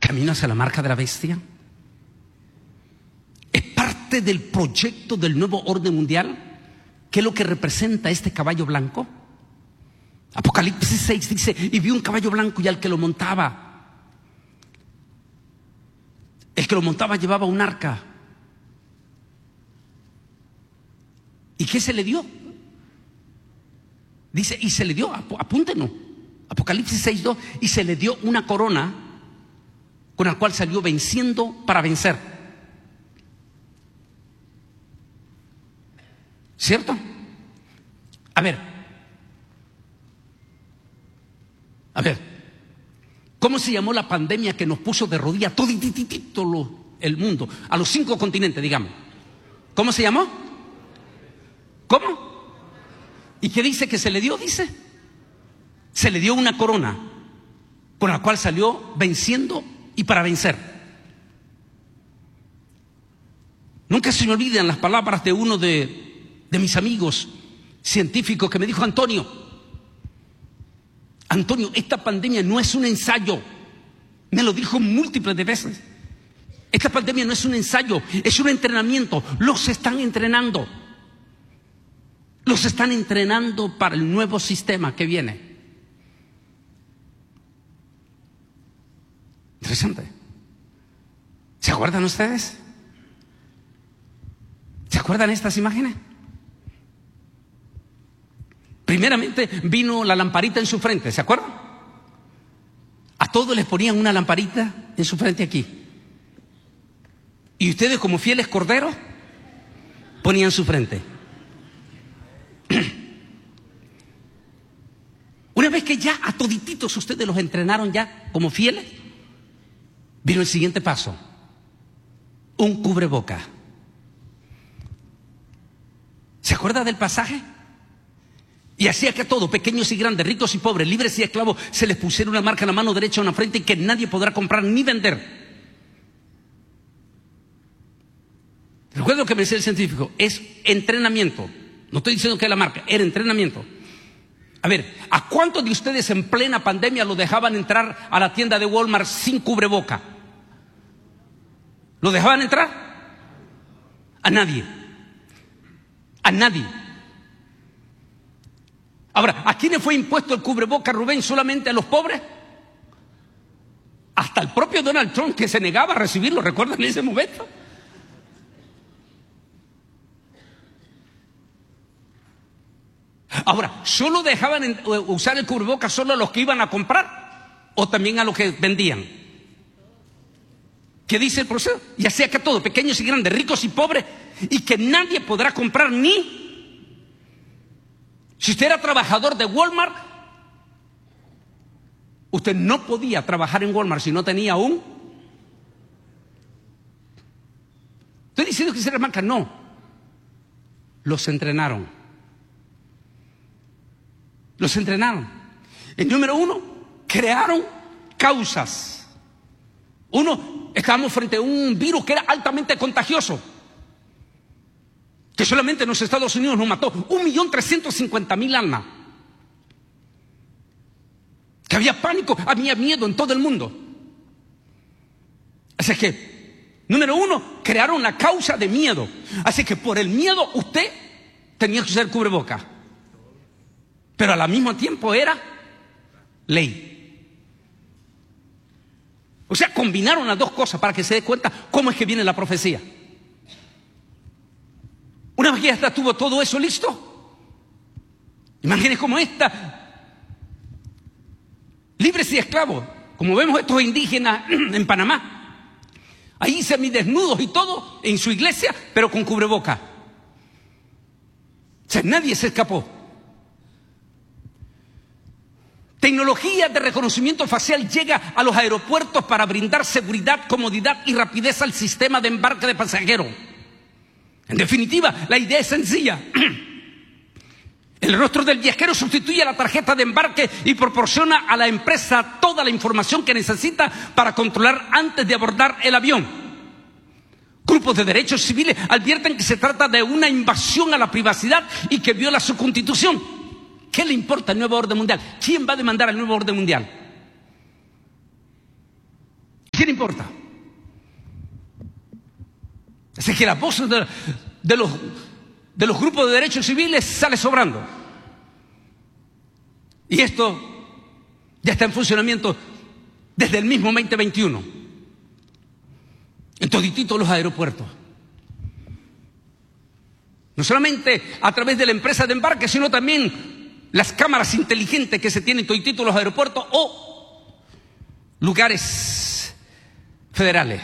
camino hacia la marca de la bestia? ¿Es parte del proyecto del nuevo orden mundial? ¿Qué es lo que representa este caballo blanco? Apocalipsis 6 dice: y vi un caballo blanco y al que lo montaba, el que lo montaba llevaba un arca. ¿Y qué se le dio? Dice, y se le dio, apúntenlo, Apocalipsis 6:2, y se le dio una corona con la cual salió venciendo para vencer. ¿Cierto? A ver, ¿cómo se llamó la pandemia que nos puso de rodillas todo el mundo, a los 5 continentes, digamos? ¿Cómo se llamó? ¿Cómo? ¿Y qué dice que se le dio? Dice, se le dio una corona con la cual salió venciendo y para vencer. Nunca se me olvidan las palabras de uno de mis amigos científicos que me dijo: Antonio, esta pandemia no es un ensayo. Me lo dijo múltiples de veces. Esta pandemia no es un ensayo, es un entrenamiento. Los están entrenando. Los están entrenando para el nuevo sistema que viene. Interesante. ¿Se acuerdan ustedes? ¿Se acuerdan estas imágenes? Primeramente vino la lamparita en su frente, ¿se acuerdan? A todos les ponían una lamparita en su frente aquí. Y ustedes, como fieles corderos, ponían su frente. Una vez que ya a todititos ustedes los entrenaron ya como fieles, vino el siguiente paso: un cubreboca. ¿Se acuerda del pasaje? Y hacía que a todos, pequeños y grandes, ricos y pobres, libres y esclavos, se les pusiera una marca en la mano derecha o en la frente, y que nadie podrá comprar ni vender. Recuerda lo que me decía el científico: es entrenamiento. No estoy diciendo que es la marca, era entrenamiento. A ver, ¿a cuántos de ustedes en plena pandemia lo dejaban entrar a la tienda de Walmart sin cubreboca? ¿Lo dejaban entrar? A nadie. A nadie. Ahora, ¿a quiénes fue impuesto el cubreboca, Rubén? ¿Solamente a los pobres? Hasta el propio Donald Trump, que se negaba a recibirlo, ¿recuerdan ese momento? Ahora, ¿solo dejaban usar el cubrebocas solo a los que iban a comprar o también a los que vendían? ¿Qué dice el proceso? Y hacía que todos, pequeños y grandes, ricos y pobres, y que nadie podrá comprar ni... Si usted era trabajador de Walmart, usted no podía trabajar en Walmart si no tenía un... Estoy diciendo que esa era la marca, no. Los entrenaron. Los entrenaron. El número 1, crearon causas. Estábamos frente a un virus que era altamente contagioso, que solamente en los Estados Unidos nos mató 1.350.000 almas. Que había pánico, había miedo en todo el mundo. Así que, número 1, crearon la causa de miedo. Así que por el miedo usted tenía que usar cubrebocas. Pero al mismo tiempo era ley. O sea, combinaron las dos cosas para que se dé cuenta cómo es que viene la profecía. Una vez que ya tuvo todo eso listo, imagínense cómo libres y esclavos, como vemos estos indígenas en Panamá, ahí semidesnudos y todo, en su iglesia, pero con cubreboca. O sea, nadie se escapó. Tecnología de reconocimiento facial llega a los aeropuertos para brindar seguridad, comodidad y rapidez al sistema de embarque de pasajeros. En definitiva, la idea es sencilla. El rostro del viajero sustituye a la tarjeta de embarque y proporciona a la empresa toda la información que necesita para controlar antes de abordar el avión. Grupos de derechos civiles advierten que se trata de una invasión a la privacidad y que viola su constitución. ¿Qué le importa el nuevo orden mundial? ¿Quién va a demandar el nuevo orden mundial? ¿A quién importa? Así que las voces de los grupos de derechos civiles sale sobrando. Y esto ya está en funcionamiento desde el mismo 2021. En todititos los aeropuertos. No solamente a través de la empresa de embarque, sino también las cámaras inteligentes que se tienen en todititos los aeropuertos o lugares federales.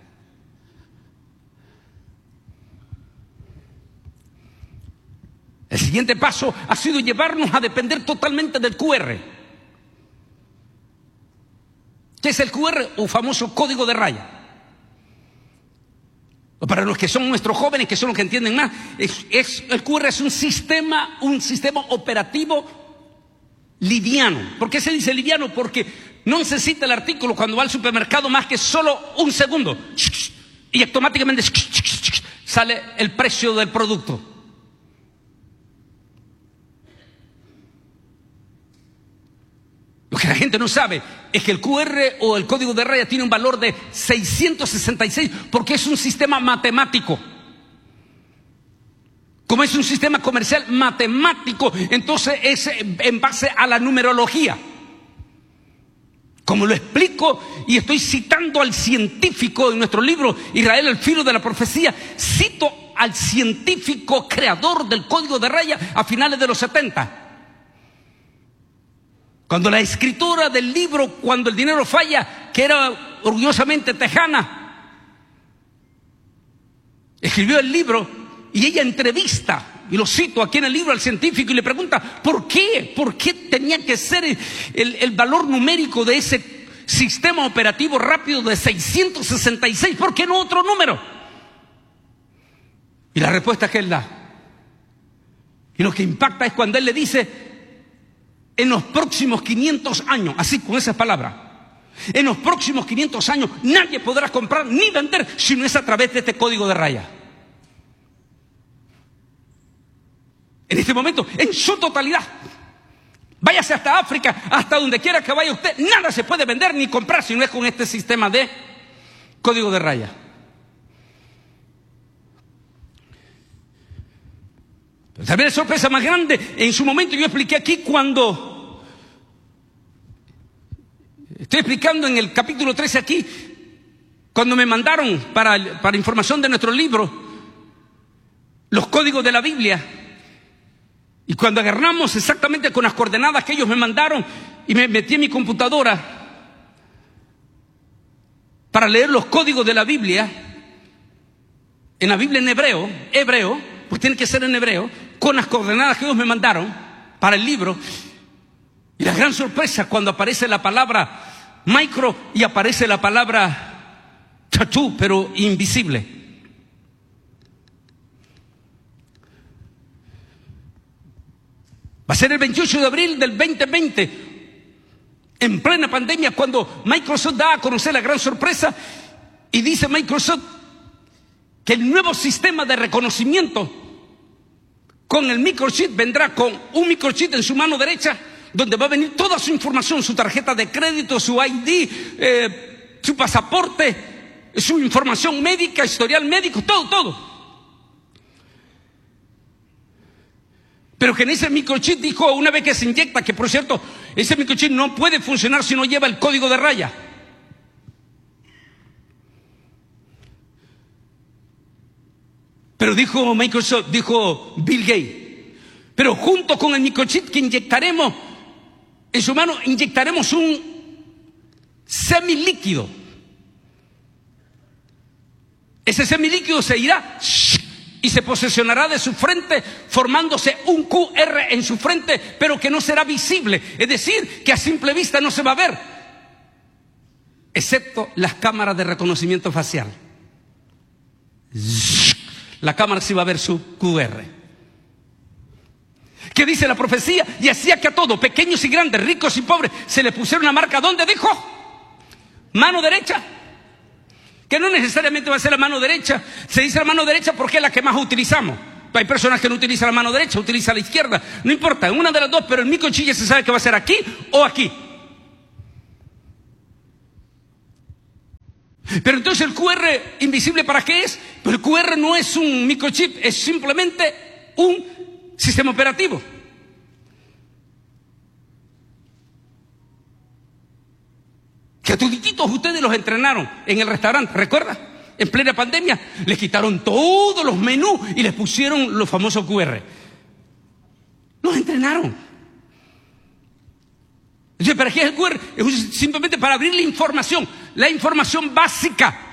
El siguiente paso ha sido llevarnos a depender totalmente del QR. ¿Qué es el QR o famoso código de raya? Para los que son nuestros jóvenes, que son los que entienden más, el QR es un sistema operativo liviano. ¿Por qué se dice liviano? Porque no necesita el artículo cuando va al supermercado más que solo un segundo. Y automáticamente sale el precio del producto. Lo que la gente no sabe es que el QR o el código de raya tiene un valor de 666 porque es un sistema matemático. Como es un sistema comercial matemático, entonces es en base a la numerología. Como lo explico y estoy citando al científico en nuestro libro Israel, el filo de la profecía, cito al científico creador del código de raya a finales de los 70. Cuando la escritora del libro, Cuando el dinero falla, que era orgullosamente tejana, escribió el libro y ella entrevista, y lo cito aquí en el libro, al científico y le pregunta ¿por qué? ¿Por qué tenía que ser el valor numérico de ese sistema operativo rápido de 666? ¿Por qué no otro número? Y la respuesta que él da, y lo que impacta es cuando él le dice: en los próximos 500 años, así con esas palabras, en los próximos 500 años nadie podrá comprar ni vender si no es a través de este código de raya. En este momento, en su totalidad, váyase hasta África, hasta donde quiera que vaya usted, nada se puede vender ni comprar si no es con este sistema de código de raya. Pero también la sorpresa más grande, en su momento yo expliqué aquí cuando, estoy explicando en el capítulo 13 aquí, cuando me mandaron para información de nuestro libro, los códigos de la Biblia, y cuando agarramos exactamente con las coordenadas que ellos me mandaron, y me metí en mi computadora para leer los códigos de la Biblia, en la Biblia en hebreo, pues tiene que ser en hebreo, con las coordenadas que ellos me mandaron para el libro. Y la gran sorpresa cuando aparece la palabra micro y aparece la palabra tattoo, pero invisible. Va a ser el 28 de abril del 2020, en plena pandemia, cuando Microsoft da a conocer la gran sorpresa y dice Microsoft que el nuevo sistema de reconocimiento con el microchip vendrá con un microchip en su mano derecha, donde va a venir toda su información, su tarjeta de crédito, su ID, su pasaporte, su información médica, historial médico, todo. Pero que en ese microchip, dijo, una vez que se inyecta, que por cierto, ese microchip no puede funcionar si no lleva el código de raya. Pero dijo Microsoft, dijo Bill Gates, pero junto con el microchip que inyectaremos en su mano, inyectaremos un semilíquido. Ese semilíquido se irá y se posesionará de su frente, formándose un QR en su frente, pero que no será visible. Es decir, que a simple vista no se va a ver, excepto las cámaras de reconocimiento facial. La cámara sí va a ver su QR. ¿Qué dice la profecía? Y hacía que a todos, pequeños y grandes, ricos y pobres, se le pusiera una marca. ¿Dónde dijo? Mano derecha. Que no necesariamente va a ser la mano derecha. Se dice la mano derecha porque es la que más utilizamos. Hay personas que no utilizan la mano derecha, utilizan la izquierda. No importa, en una de las dos, pero el microchip ya se sabe que va a ser aquí o aquí. Pero entonces el QR invisible, ¿para qué es? Pues el QR no es un microchip, es simplemente un sistema operativo. Que a todititos ustedes los entrenaron en el restaurante, ¿recuerda? En plena pandemia les quitaron todos los menús y les pusieron los famosos QR. Los entrenaron. Entonces, ¿para qué es el QR? Es simplemente para abrir la información básica.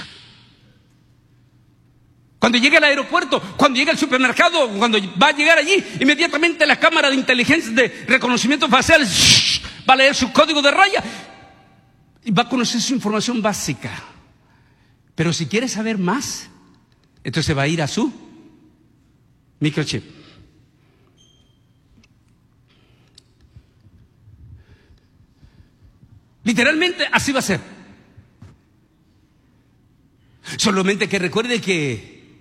Cuando llegue al aeropuerto, cuando llegue al supermercado, cuando va a llegar allí, inmediatamente la cámara de inteligencia de reconocimiento facial va a leer su código de raya y va a conocer su información básica. Pero si quiere saber más, entonces va a ir a su microchip. Literalmente así va a ser. Solamente que recuerde que,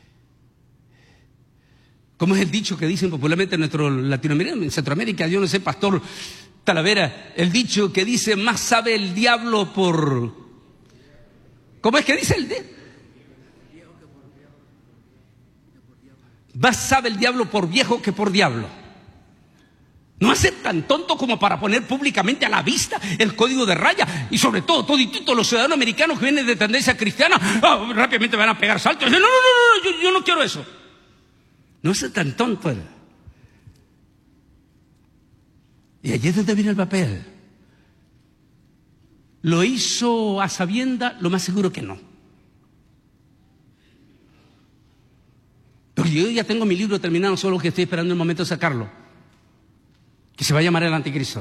¿cómo es el dicho que dicen popularmente en nuestro Latinoamérica, en Centroamérica? Yo no sé, Pastor Talavera, el dicho que dice: más sabe el diablo por... ¿Cómo es que dice el diablo? Más sabe el diablo por viejo que por diablo. No hace tan tonto como para poner públicamente a la vista el código de raya. Y sobre todo, toditito los ciudadanos americanos que vienen de tendencia cristiana, rápidamente van a pegar saltos. No, yo no quiero eso. No hace tan tonto él. Y allí es donde viene el papel. ¿Lo hizo a sabienda? Lo más seguro que no. Pero yo ya tengo mi libro terminado, solo que estoy esperando el momento de sacarlo, que se va a llamar El Anticristo.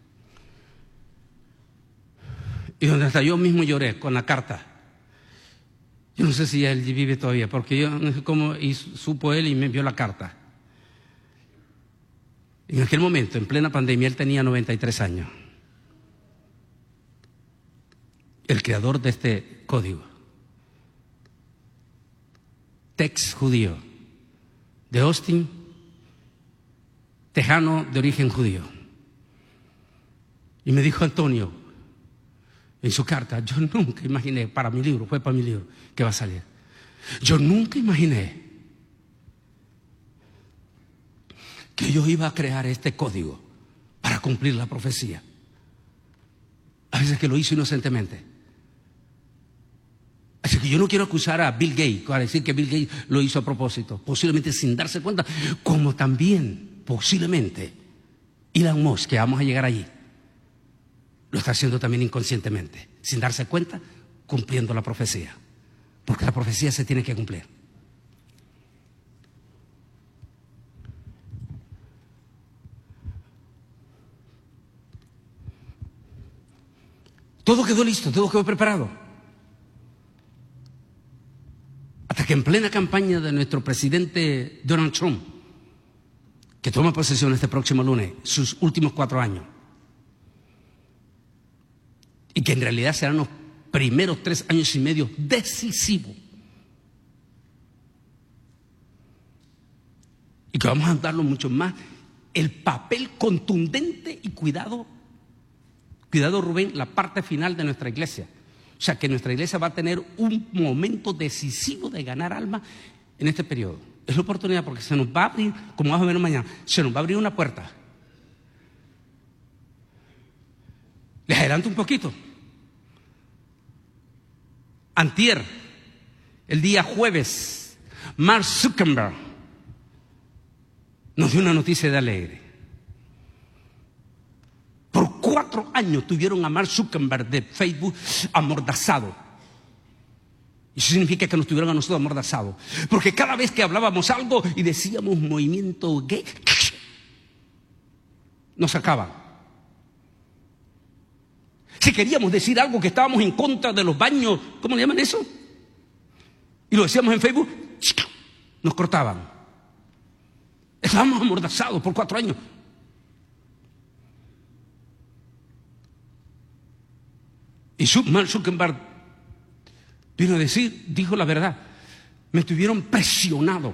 Y donde hasta yo mismo lloré con la carta. Yo no sé si él vive todavía, porque yo no sé cómo supo él y me envió la carta. En aquel momento, en plena pandemia, él tenía 93 años. El creador de este código. Tex judío, de Austin, tejano de origen judío. Y me dijo: Antonio, en su carta, yo nunca imaginé, para mi libro, fue para mi libro que va a salir, yo nunca imaginé que yo iba a crear este código para cumplir la profecía. A veces que lo hizo inocentemente. Así que yo no quiero acusar a Bill Gates para decir que Bill Gates lo hizo a propósito, posiblemente sin darse cuenta, como también posiblemente Elon Musk, que vamos a llegar allí, lo está haciendo también inconscientemente, sin darse cuenta, cumpliendo la profecía, porque la profecía se tiene que cumplir. Todo quedó listo, todo quedó preparado. Hasta que en plena campaña de nuestro presidente Donald Trump, que toma posesión este próximo lunes, sus últimos 4 años, y que en realidad serán los primeros 3 años y medio decisivos, y que vamos a darlo mucho más, el papel contundente y cuidado Rubén, la parte final de nuestra iglesia. O sea, que nuestra iglesia va a tener un momento decisivo de ganar alma en este periodo. Es la oportunidad, porque se nos va a abrir, como vamos a ver mañana, se nos va a abrir una puerta. Les adelanto un poquito. Antier, el día jueves, Mark Zuckerberg nos dio una noticia de alegre. Por 4 años tuvieron a Mark Zuckerberg de Facebook amordazado. Eso significa que nos tuvieron a nosotros amordazados. Porque cada vez que hablábamos algo y decíamos movimiento gay, nos sacaban. Si queríamos decir algo que estábamos en contra de los baños, ¿cómo le llaman eso? Y lo decíamos en Facebook, nos cortaban. Estábamos amordazados por 4 años. Y Mark Zuckerberg vino a decir, dijo la verdad, me tuvieron presionado.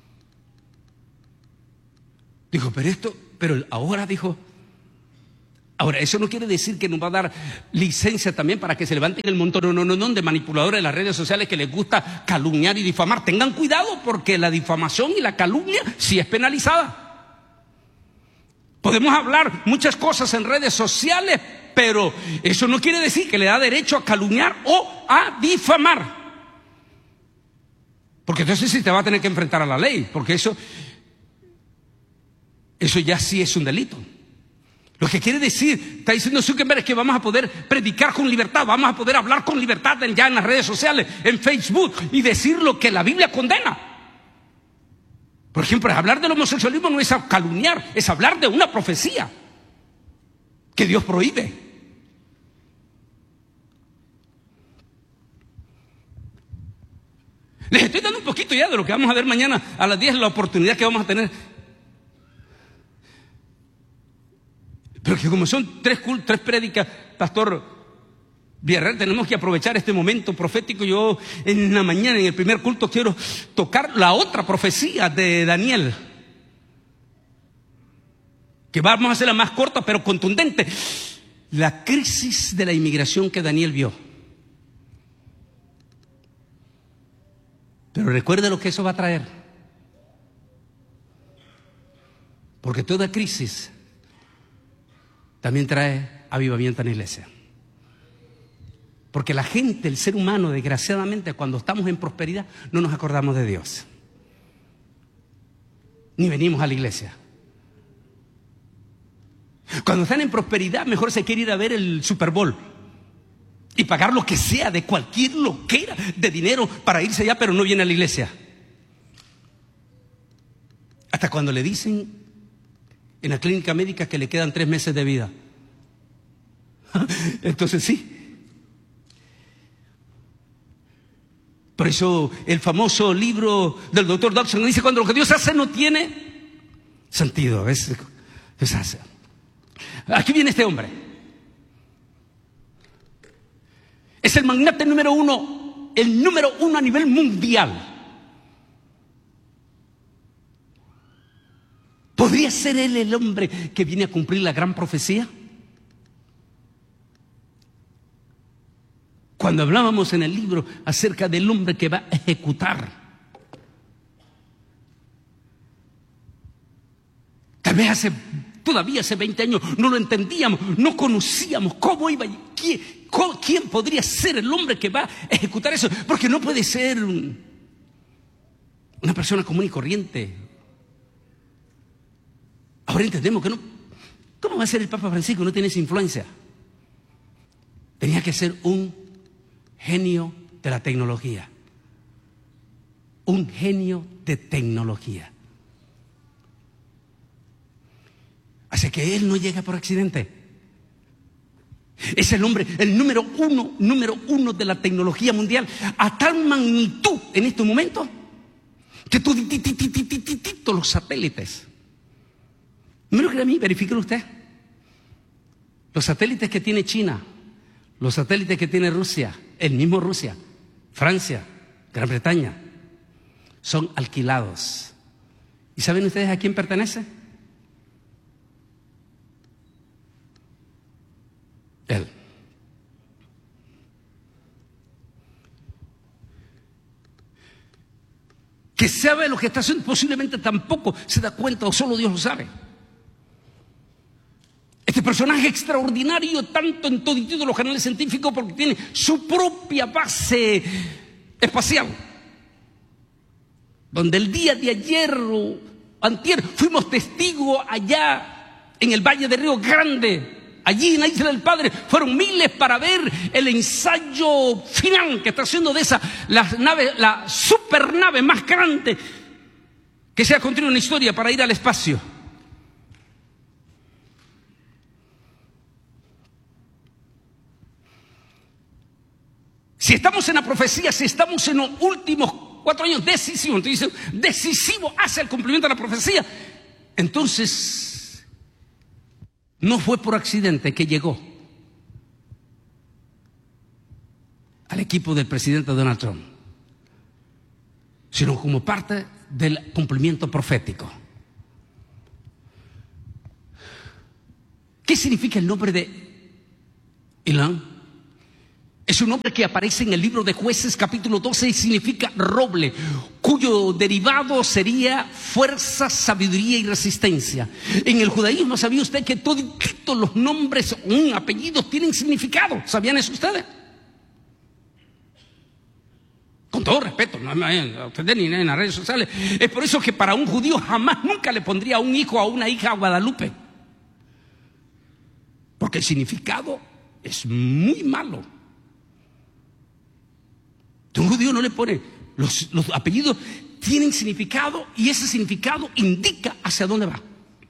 Dijo, pero ahora dijo, Ahora, eso no quiere decir que nos va a dar licencia también para que se levanten el montón de manipuladores de las redes sociales que les gusta calumniar y difamar. Tengan cuidado, porque la difamación y la calumnia sí es penalizada. Podemos hablar muchas cosas en redes sociales, pero eso no quiere decir que le da derecho a calumniar o a difamar. Porque entonces sí te va a tener que enfrentar a la ley, porque eso ya sí es un delito. Lo que quiere decir, está diciendo Zuckerberg, es que vamos a poder predicar con libertad, vamos a poder hablar con libertad ya en las redes sociales, en Facebook, y decir lo que la Biblia condena. Por ejemplo, hablar del homosexualismo no es calumniar, es hablar de una profecía que Dios prohíbe. Les estoy dando un poquito ya de lo que vamos a ver mañana a las 10, la oportunidad que vamos a tener. Pero que como son tres prédicas, Pastor Villarreal, tenemos que aprovechar este momento profético. Yo en la mañana, en el primer culto, quiero tocar la otra profecía de Daniel, que vamos a hacerla más corta pero contundente. La crisis de la inmigración que Daniel vio. Pero recuerde lo que eso va a traer. Porque toda crisis también trae avivamiento en la iglesia. Porque la gente, el ser humano, desgraciadamente, cuando estamos en prosperidad, no nos acordamos de Dios. Ni venimos a la iglesia. Cuando están en prosperidad, mejor se quiere ir a ver el Super Bowl y pagar lo que sea, de cualquier loquera de dinero para irse allá, pero no viene a la iglesia. Hasta cuando le dicen en la clínica médica que le quedan 3 meses de vida. Entonces sí. Por eso el famoso libro del doctor Dobson dice: cuando lo que Dios hace no tiene sentido, a veces Dios hace. Aquí viene este hombre. Es el magnate número uno, el número uno a nivel mundial. ¿Podría ser él el hombre que viene a cumplir la gran profecía? Cuando hablábamos en el libro acerca del hombre que va a ejecutar, tal vez todavía hace 20 años no lo entendíamos, no conocíamos cómo iba, quién podría ser el hombre que va a ejecutar eso, porque no puede ser una persona común y corriente. Ahora entendemos que no. ¿Cómo va a ser el Papa Francisco? No tiene esa influencia. Tenía que ser un genio de la tecnología. Un genio de tecnología. Así que él no llega por accidente. Es el hombre, el número uno de la tecnología mundial, a tal magnitud en estos momentos que todos los satélites. No me lo crea a mí, verifíquelo usted. Los satélites que tiene China, los satélites que tiene Rusia, el mismo Rusia, Francia, Gran Bretaña, son alquilados. ¿Y saben ustedes a quién pertenece? Él. Que sabe lo que está haciendo, posiblemente tampoco se da cuenta o solo Dios lo sabe. Este personaje extraordinario, tanto en todos los canales científicos, porque tiene su propia base espacial, donde el día de ayer o antier fuimos testigos allá en el Valle de Río Grande, allí en la Isla del Padre. Fueron miles para ver el ensayo final que está haciendo de esa la supernave más grande que se ha construido en la historia para ir al espacio. Si estamos en la profecía, si estamos en los últimos 4 años decisivos, entonces decisivo hacia el cumplimiento de la profecía, entonces no fue por accidente que llegó al equipo del presidente Donald Trump, sino como parte del cumplimiento profético. ¿Qué significa el nombre de Ilan? Es un nombre que aparece en el libro de Jueces capítulo 12 y significa roble, cuyo derivado sería fuerza, sabiduría y resistencia. En el judaísmo, ¿sabía usted que todos los nombres o apellidos tienen significado? ¿Sabían eso ustedes? Con todo respeto, no a ustedes ni en las redes sociales. Es por eso que para un judío jamás, nunca le pondría a un hijo o a una hija a Guadalupe. Porque el significado es muy malo. Un judío no le pone, los apellidos tienen significado y ese significado indica hacia dónde va.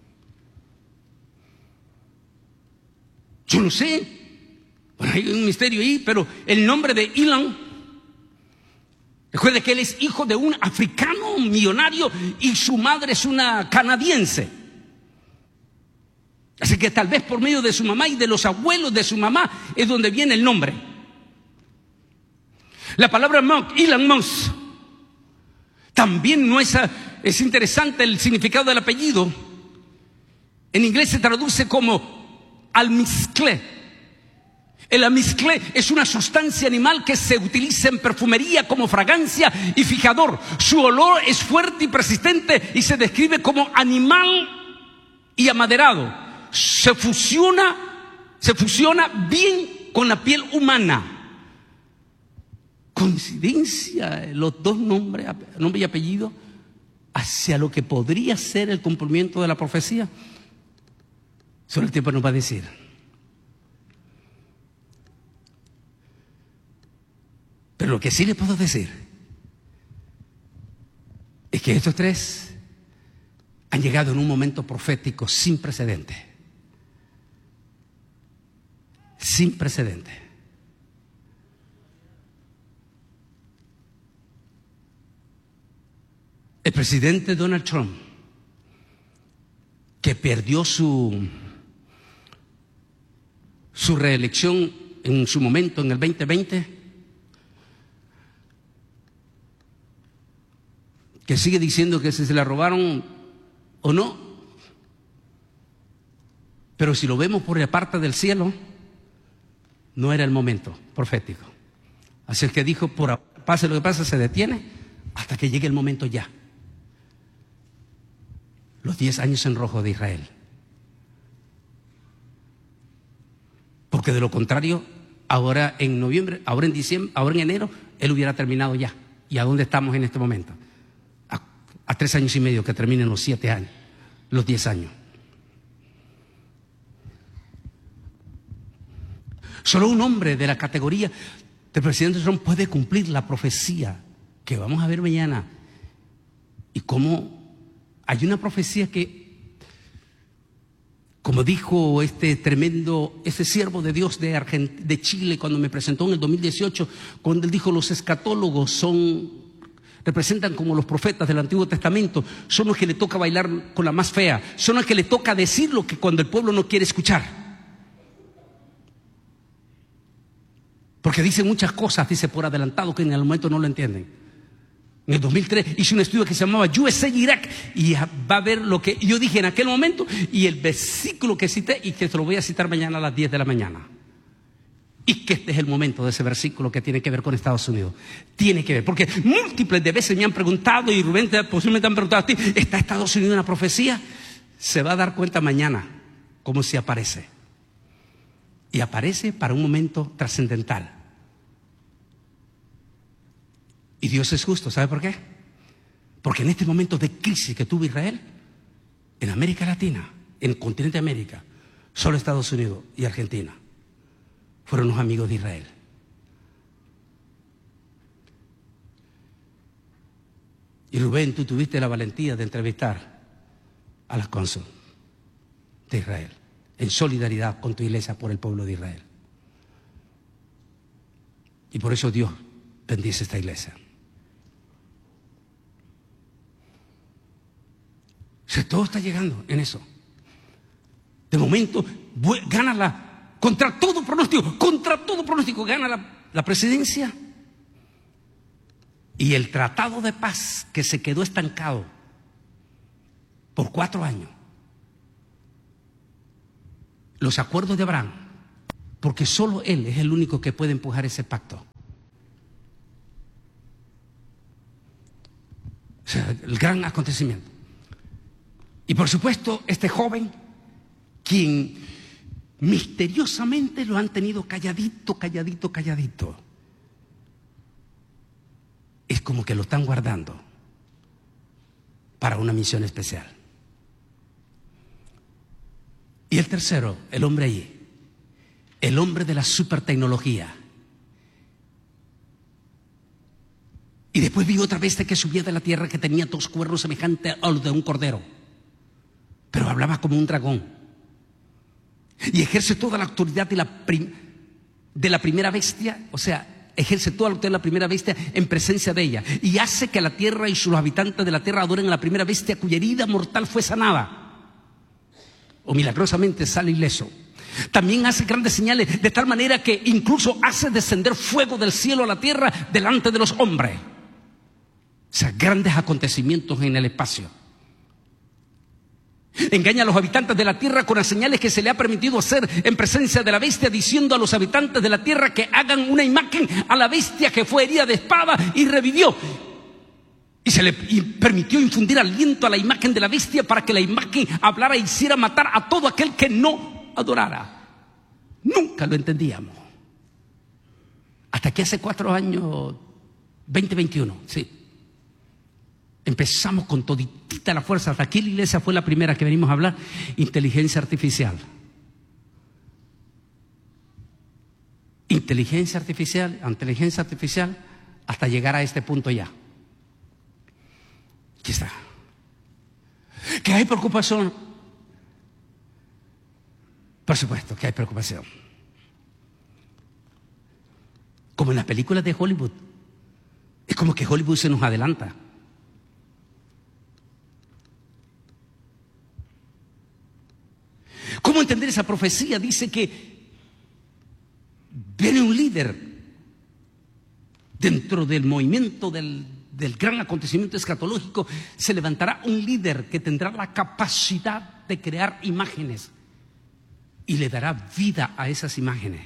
Yo no sé, bueno, hay un misterio ahí, pero el nombre de Ilan, recuerde que él es hijo de un africano millonario y su madre es una canadiense. Así que tal vez por medio de su mamá y de los abuelos de su mamá es donde viene el nombre. La palabra Ilan Mos también no es interesante el significado del apellido. En inglés se traduce como almizcle. El almizcle es una sustancia animal que se utiliza en perfumería como fragancia y fijador. Su olor es fuerte y persistente y se describe como animal y amaderado. Se fusiona bien con la piel humana. Coincidencia los dos nombres, nombre y apellido, hacia lo que podría ser el cumplimiento de la profecía. Solo el tiempo nos va a decir. Pero lo que sí le puedo decir es que estos tres han llegado en un momento profético sin precedente. Sin precedente. El presidente Donald Trump, que perdió su reelección en su momento, en el 2020, que sigue diciendo que si se la robaron o no, pero si lo vemos por la parte del cielo, no era el momento profético. Así es que dijo, pase lo que pase, se detiene hasta que llegue el momento ya. Los 10 años en rojo de Israel. Porque de lo contrario, ahora en noviembre, ahora en diciembre, ahora en enero, él hubiera terminado ya. ¿Y a dónde estamos en este momento? A 3 años y medio que terminen los 7 años, los 10 años. Solo un hombre de la categoría del presidente Trump puede cumplir la profecía que vamos a ver mañana. Y cómo hay una profecía que, como dijo este siervo de Dios de Chile cuando me presentó en el 2018, cuando él dijo los escatólogos representan como los profetas del Antiguo Testamento, son los que le toca bailar con la más fea, son los que le toca decir lo que cuando el pueblo no quiere escuchar. Porque dicen muchas cosas, dice por adelantado, que en el momento no lo entienden. En el 2003 hice un estudio que se llamaba USA Irak y va a ver lo que yo dije en aquel momento y el versículo que cité y que te lo voy a citar mañana a las 10 de la mañana. Y que este es el momento de ese versículo que tiene que ver con Estados Unidos. Tiene que ver, porque múltiples de veces me han preguntado y Rubén posiblemente han preguntado a ti, ¿está Estados Unidos en una profecía? Se va a dar cuenta mañana cómo si aparece. Y aparece para un momento trascendental. Y Dios es justo, ¿sabe por qué? Porque en este momento de crisis que tuvo Israel, en América Latina, en el continente de América, solo Estados Unidos y Argentina fueron los amigos de Israel. Y Rubén, tú tuviste la valentía de entrevistar a la cónsul de Israel, en solidaridad con tu iglesia por el pueblo de Israel. Y por eso Dios bendice esta iglesia. O sea, todo está llegando en eso. De momento, gana contra todo pronóstico, gana la presidencia. Y el tratado de paz que se quedó estancado por 4 años, los acuerdos de Abraham, porque solo Él es el único que puede empujar ese pacto. O sea, el gran acontecimiento. Y por supuesto, este joven, quien misteriosamente lo han tenido calladito, es como que lo están guardando para una misión especial. Y el tercero, el hombre allí, el hombre de la supertecnología. Y después vi otra bestia que subía de la tierra, que tenía 2 cuernos semejantes a los de un cordero, pero hablaba como un dragón. Y ejerce toda la autoridad de la primera bestia, o sea, ejerce toda la autoridad de la primera bestia en presencia de ella. Y hace que la tierra y sus habitantes de la tierra adoren a la primera bestia, cuya herida mortal fue sanada, o milagrosamente sale ileso. También hace grandes señales, de tal manera que incluso hace descender fuego del cielo a la tierra delante de los hombres. O sea, grandes acontecimientos en el espacio. Engaña a los habitantes de la tierra con las señales que se le ha permitido hacer en presencia de la bestia, diciendo a los habitantes de la tierra que hagan una imagen a la bestia que fue herida de espada y revivió. Y se le permitió infundir aliento a la imagen de la bestia para que la imagen hablara e hiciera matar a todo aquel que no adorara. Nunca lo entendíamos. Hasta que hace 4 años, 2021, sí, empezamos con toditita la fuerza. Hasta aquí la iglesia fue la primera que venimos a hablar. Inteligencia artificial. Inteligencia artificial, hasta llegar a este punto ya. Aquí está. ¿Que hay preocupación? Por supuesto que hay preocupación. Como en las películas de Hollywood. Es como que Hollywood se nos adelanta. ¿Cómo entender esa profecía? Dice que viene un líder dentro del movimiento del gran acontecimiento escatológico. Se levantará un líder que tendrá la capacidad de crear imágenes y le dará vida a esas imágenes.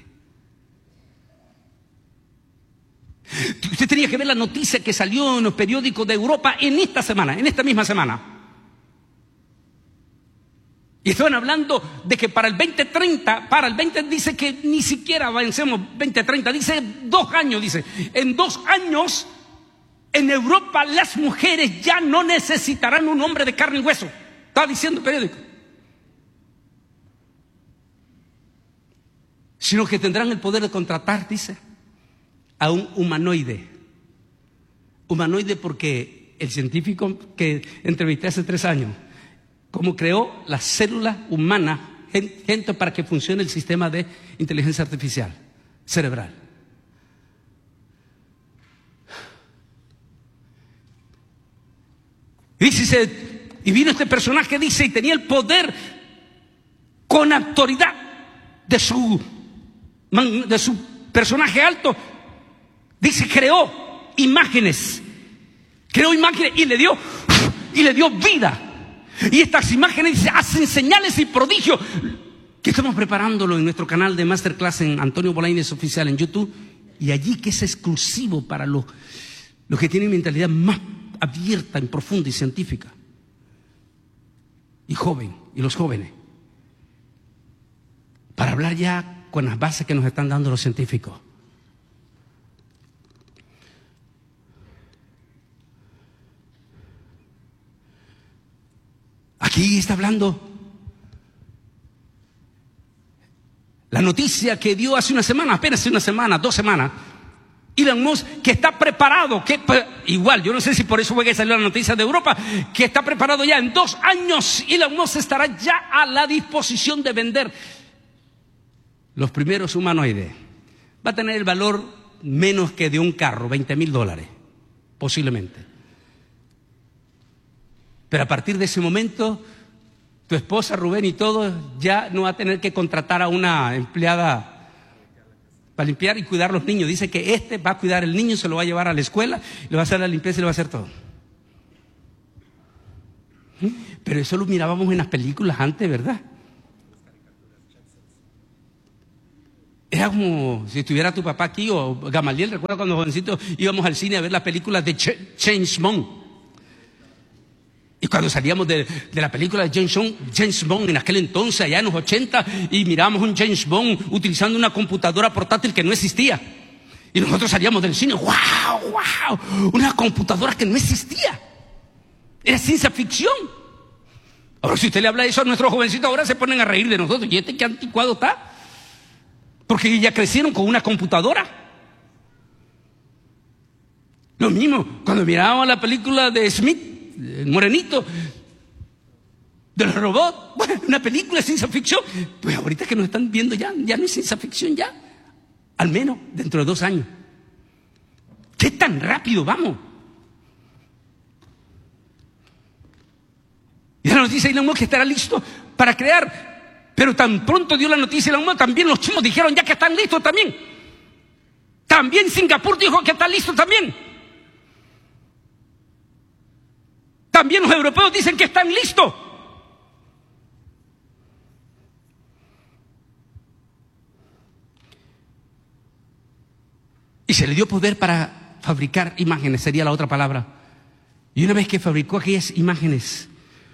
Usted tenía que ver la noticia que salió en los periódicos de Europa en esta misma semana. Y estaban hablando de que para el 2030, dice que ni siquiera avancemos 2030, dice 2 años, dice, en 2 años en Europa las mujeres ya no necesitarán un hombre de carne y hueso. Estaba diciendo el periódico. Sino que tendrán el poder de contratar, dice, a un humanoide. Humanoide porque el científico que entrevisté hace 3 años, cómo creó la célula humana, gente para que funcione el sistema de inteligencia artificial cerebral. Y vino este personaje, dice, y tenía el poder con autoridad de su personaje alto. Dice, creó imágenes y le dio vida. Y estas imágenes, dice, hacen señales y prodigios, que estamos preparándolo en nuestro canal de Masterclass en Antonio Bolaños Oficial en YouTube, y allí que es exclusivo para los que tienen mentalidad más abierta, profunda y científica, y los jóvenes, para hablar ya con las bases que nos están dando los científicos. Aquí está hablando la noticia que dio hace una semana, apenas hace una semana, 2 semanas, Elon Musk, que está preparado, igual, yo no sé si por eso fue que salió la noticia de Europa, que está preparado ya en 2 años, Elon Musk estará ya a la disposición de vender los primeros humanoides. Va a tener el valor menos que de un carro, $20,000, posiblemente. Pero a partir de ese momento, tu esposa, Rubén y todo, ya no va a tener que contratar a una empleada para limpiar y cuidar los niños. Dice que va a cuidar el niño, se lo va a llevar a la escuela, le va a hacer la limpieza y le va a hacer todo. Pero eso lo mirábamos en las películas antes, ¿verdad? Era como si estuviera tu papá aquí o Gamaliel. Recuerdo cuando jovencitos íbamos al cine a ver las películas de James Bond. Y cuando salíamos de la película de James Bond en aquel entonces, allá en los 80, y mirábamos un James Bond utilizando una computadora portátil que no existía. Y nosotros salíamos del cine, ¡wow! Una computadora que no existía. Era ciencia ficción. Ahora, si usted le habla eso a nuestros jovencitos, ahora se ponen a reír de nosotros. ¿Y qué anticuado está? Porque ya crecieron con una computadora. Lo mismo, cuando mirábamos la película de Smith, el morenito, de los robots, bueno, una película de ciencia ficción. Pues ahorita que nos están viendo ya no es ciencia ficción ya. Al menos dentro de 2 años. ¿Qué tan rápido vamos? Y la noticia de Elon Musk que estará listo para crear. Pero tan pronto dio la noticia de Elon Musk, también los chinos dijeron ya que están listos también. También Singapur dijo que está listo también. También los europeos dicen que están listos. Y se le dio poder para fabricar imágenes, sería la otra palabra. Y una vez que fabricó aquellas imágenes,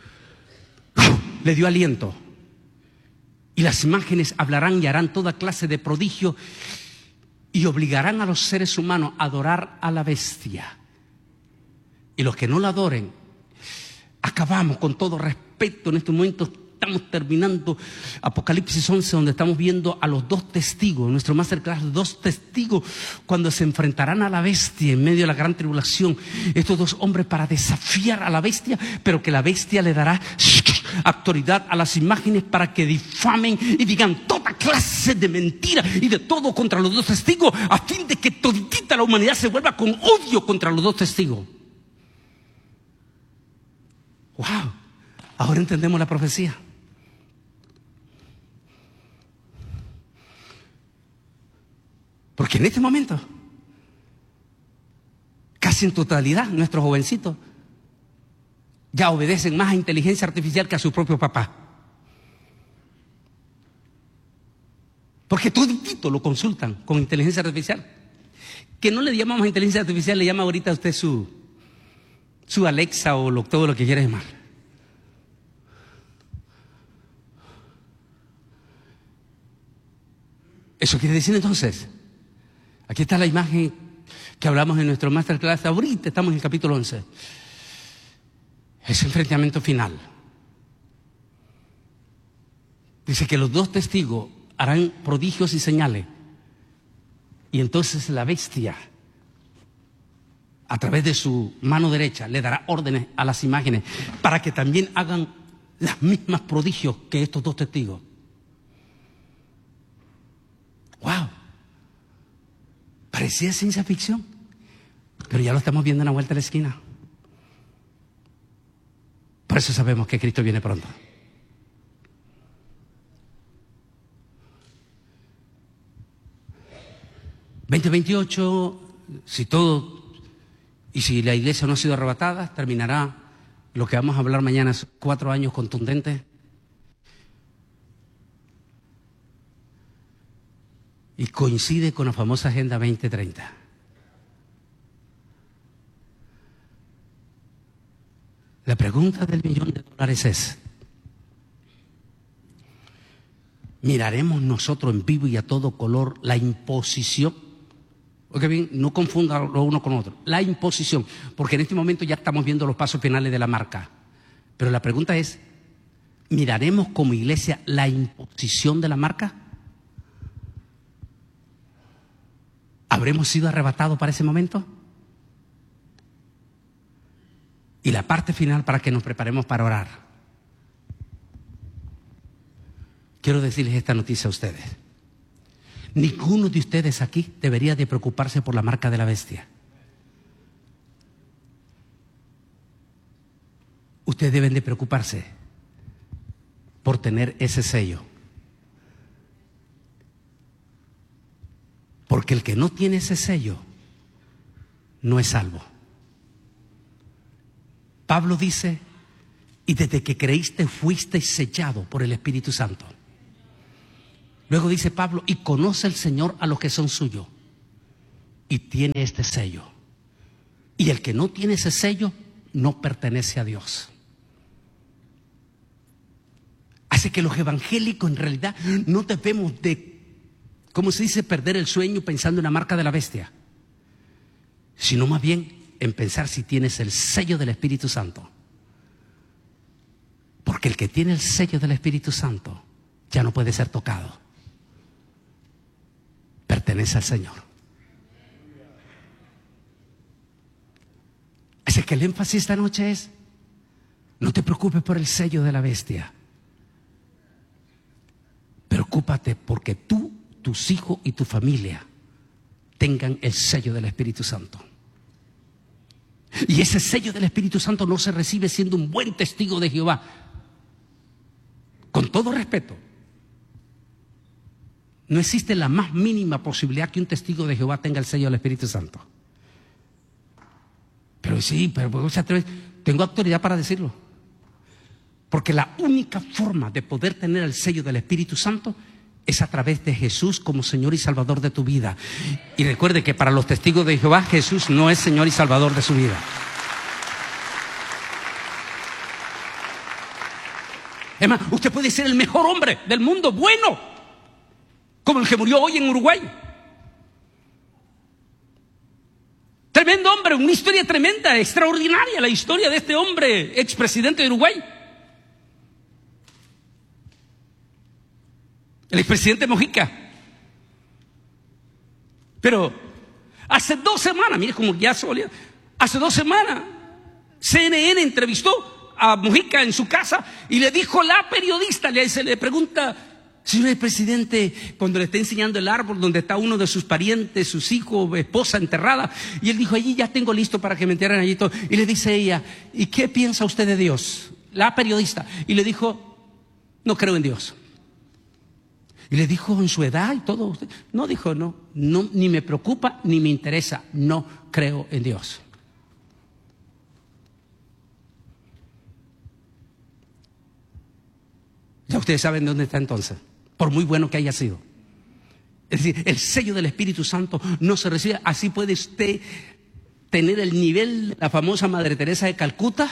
le dio aliento. Y las imágenes hablarán y harán toda clase de prodigio y obligarán a los seres humanos a adorar a la bestia. Y los que no la adoren, acabamos con todo respeto. En este momento estamos terminando Apocalipsis 11, donde estamos viendo a los 2 testigos, nuestro masterclass, 2 testigos, cuando se enfrentarán a la bestia en medio de la gran tribulación. Estos 2 hombres para desafiar a la bestia, pero que la bestia le dará autoridad a las imágenes para que difamen y digan toda clase de mentira y de todo contra los 2 testigos, a fin de que toditita la humanidad se vuelva con odio contra los 2 testigos. ¡Wow! Ahora entendemos la profecía. Porque en este momento, casi en totalidad, nuestros jovencitos ya obedecen más a inteligencia artificial que a su propio papá. Porque toditito lo consultan con inteligencia artificial. Que no le llamamos inteligencia artificial, le llama ahorita a usted su Alexa o todo lo que quiera llamar. Eso quiere decir entonces, aquí está la imagen que hablamos en nuestro masterclass. Ahorita estamos en el capítulo 11. Es enfrentamiento final. Dice que los 2 testigos harán prodigios y señales. Y entonces la bestia, a través de su mano derecha, le dará órdenes a las imágenes para que también hagan las mismas prodigios que estos 2 testigos. ¡Wow! Parecía ciencia ficción, pero ya lo estamos viendo en la vuelta de la esquina. Por eso sabemos que Cristo viene pronto. ...2028, si todo... y si la iglesia no ha sido arrebatada, terminará lo que vamos a hablar mañana, 4 años contundentes. Y coincide con la famosa Agenda 2030. La pregunta del $1.000.000 es: ¿miraremos nosotros en vivo y a todo color la imposición? Oiga bien, no confunda lo uno con otro. La imposición, porque en este momento ya estamos viendo los pasos finales de la marca. Pero la pregunta es, ¿miraremos como iglesia la imposición de la marca? ¿Habremos sido arrebatados para ese momento? Y la parte final para que nos preparemos para orar. Quiero decirles esta noticia a ustedes. Ninguno de ustedes aquí debería de preocuparse por la marca de la bestia. Ustedes deben de preocuparse por tener ese sello. Porque el que no tiene ese sello no es salvo. Pablo dice, y desde que creíste fuiste sellado por el Espíritu Santo. Luego dice Pablo, y conoce el Señor a los que son suyos, y tiene este sello. Y el que no tiene ese sello no pertenece a Dios. Así que los evangélicos en realidad no debemos de, como se dice, perder el sueño pensando en la marca de la bestia, sino más bien en pensar si tienes el sello del Espíritu Santo. Porque el que tiene el sello del Espíritu Santo ya no puede ser tocado. Pertenece al Señor. Así que el énfasis esta noche es: no te preocupes por el sello de la bestia. Preocúpate porque tú, tus hijos y tu familia tengan el sello del Espíritu Santo. Y ese sello del Espíritu Santo no se recibe siendo un buen testigo de Jehová. Con todo respeto, no existe la más mínima posibilidad que un testigo de Jehová tenga el sello del Espíritu Santo. Pero sí, pero tengo autoridad para decirlo. Porque la única forma de poder tener el sello del Espíritu Santo es a través de Jesús como Señor y Salvador de tu vida. Y recuerde que para los testigos de Jehová, Jesús no es Señor y Salvador de su vida. Es más, usted puede ser el mejor hombre del mundo, bueno, como el que murió hoy en Uruguay. Tremendo hombre, una historia tremenda, extraordinaria, la historia de este hombre, expresidente de Uruguay. El expresidente Mojica. Pero hace 2 semanas, mire como ya se volvió, hace 2 semanas, CNN entrevistó a Mojica en su casa y le dijo la periodista, le pregunta: señor presidente, cuando le está enseñando el árbol donde está uno de sus parientes, sus hijos, esposa enterrada, y él dijo: allí ya tengo listo para que me entierren allí todo. Y le dice ella: ¿y qué piensa usted de Dios? La periodista. Y le dijo: no creo en Dios. Y le dijo en su edad y todo. No, dijo, no, ni me preocupa ni me interesa, no creo en Dios. Ya ustedes saben dónde está entonces, por muy bueno que haya sido. Es decir, el sello del Espíritu Santo no se recibe. Así puede usted tener el nivel de la famosa Madre Teresa de Calcuta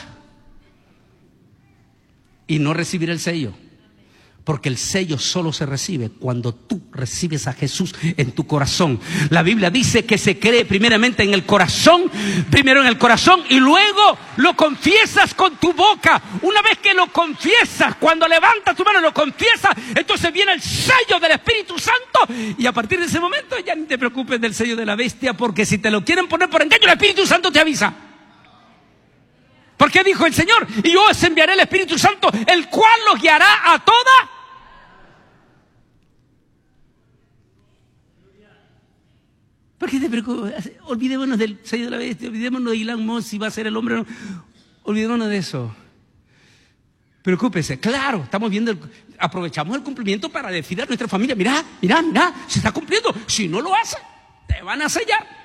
y no recibir el sello. Porque el sello solo se recibe cuando tú recibes a Jesús en tu corazón. La Biblia dice que se cree primeramente en el corazón, primero en el corazón y luego lo confiesas con tu boca. Una vez que lo confiesas, cuando levantas tu mano y lo confiesas, entonces viene el sello del Espíritu Santo. Y a partir de ese momento ya ni te preocupes del sello de la bestia, porque si te lo quieren poner por engaño, el Espíritu Santo te avisa. Porque dijo el Señor: y yo os enviaré el Espíritu Santo, el cual los guiará a toda. ¿Por qué te preocupas? Olvidémonos del sello de la bestia, olvidémonos de Elon Musk, si va a ser el hombre o no. Olvidémonos de eso. Preocúpese. Claro, estamos viendo, aprovechamos el cumplimiento para decir a nuestra familia: mira, se está cumpliendo. Si no lo hace, te van a sellar.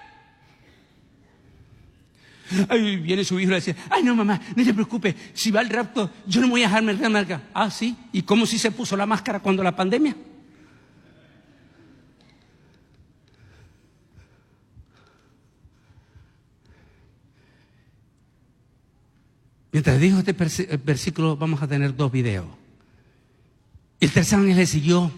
Ay, viene su hijo y le dice: ay, no, mamá, no te preocupes, si va el rapto, yo no me voy a dejarme la máscara. Ah, sí, ¿y cómo si se puso la máscara cuando la pandemia? Mientras dijo este versículo, vamos a tener 2 videos. El tercer ángel le siguió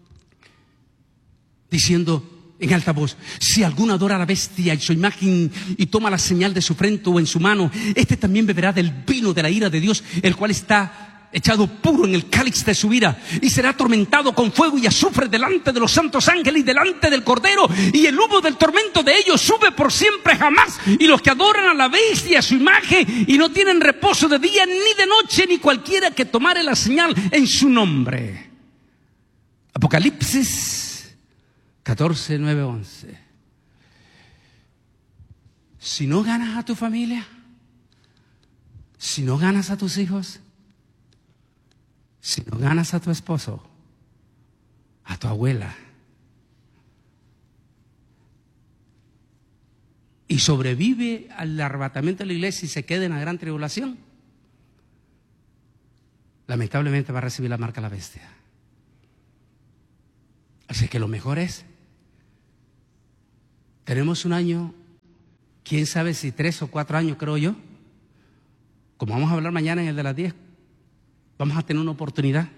diciendo en alta voz: si alguno adora a la bestia y su imagen y toma la señal de su frente o en su mano, este también beberá del vino de la ira de Dios, el cual está echado puro en el cáliz de su ira, y será atormentado con fuego y azufre delante de los santos ángeles y delante del Cordero, y el humo del tormento de ellos sube por siempre jamás. Y los que adoran a la bestia, a su imagen, y no tienen reposo de día ni de noche, ni cualquiera que tomare la señal en su nombre. Apocalipsis 14, 9, 11. Si no ganas a tu familia, si no ganas a tus hijos, si no ganas a tu esposo, a tu abuela, y sobrevive al arrebatamiento de la iglesia y se queda en la gran tribulación, lamentablemente va a recibir la marca de la bestia. Así que lo mejor es, tenemos un año, quién sabe si 3 o 4 años, creo yo. Como vamos a hablar mañana en el de las 10, vamos a tener una oportunidad.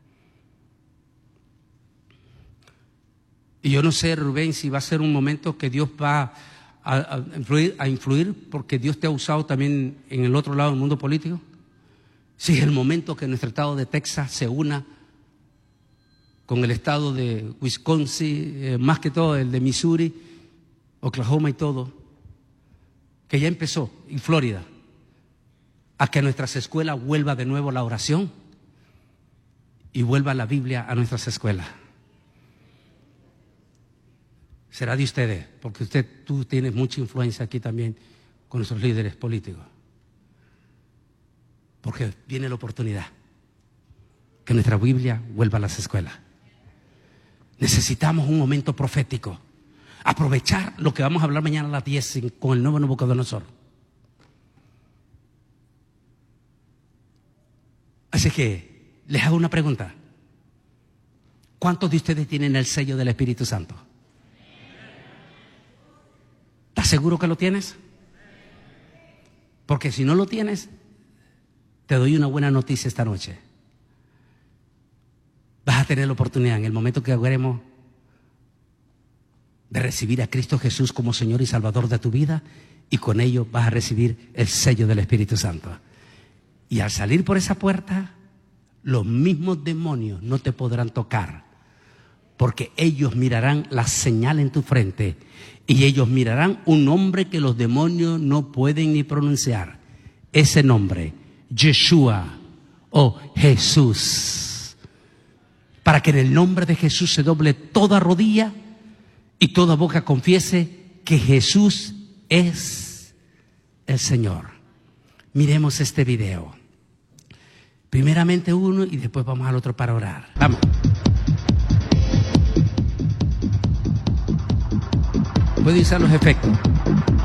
Y yo no sé, Rubén, si va a ser un momento que Dios va a influir, porque Dios te ha usado también en el otro lado del mundo político. Si es el momento que nuestro estado de Texas se una con el estado de Wisconsin, más que todo el de Missouri, Oklahoma y todo, que ya empezó, y Florida, a que a nuestras escuelas vuelva de nuevo la oración y vuelva la Biblia a nuestras escuelas. Será de ustedes, porque tú tienes mucha influencia aquí también con nuestros líderes políticos. Porque viene la oportunidad que nuestra Biblia vuelva a las escuelas. Necesitamos un momento profético. Aprovechar lo que vamos a hablar mañana a las 10 con el nuevo Nabucodonosor. Así que les hago una pregunta. ¿Cuántos de ustedes tienen el sello del Espíritu Santo? ¿Estás seguro que lo tienes? Porque si no lo tienes, te doy una buena noticia esta noche. Vas a tener la oportunidad en el momento que hablemos de recibir a Cristo Jesús como Señor y Salvador de tu vida, y con ello vas a recibir el sello del Espíritu Santo. Y al salir por esa puerta, los mismos demonios no te podrán tocar, porque ellos mirarán la señal en tu frente y ellos mirarán un nombre que los demonios no pueden ni pronunciar. Ese nombre, Yeshua o Jesús. Para que en el nombre de Jesús se doble toda rodilla y toda boca confiese que Jesús es el Señor. Miremos este video. Primeramente uno y después vamos al otro para orar. Vamos. Puede usar los efectos.